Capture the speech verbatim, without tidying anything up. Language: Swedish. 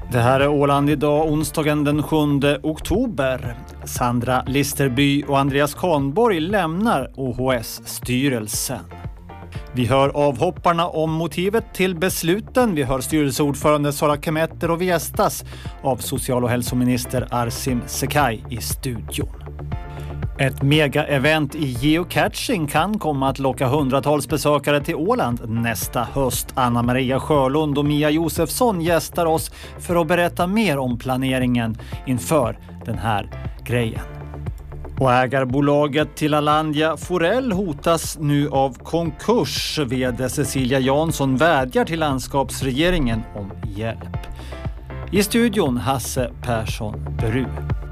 Det här är Åland idag, onsdagen den sjunde oktober. Sandra Listerby och Andreas Kahnborg lämnar O H S-styrelsen. Vi hör avhopparna om motivet till besluten. Vi hör styrelseordförande Sara Kemeter och vi gästas av social- och hälsominister Arsim Sekaj i studion. Ett mega-event i geocaching kan komma att locka hundratals besökare till Åland nästa höst. Anna Maria Sjölund och Mia Josefsson gästar oss för att berätta mer om planeringen inför den här grejen. Och ägarbolaget till Alandia Forell hotas nu av konkurs. Vd Cecilia Jansson vädjar till landskapsregeringen om hjälp. I studion Hasse Persson Bru.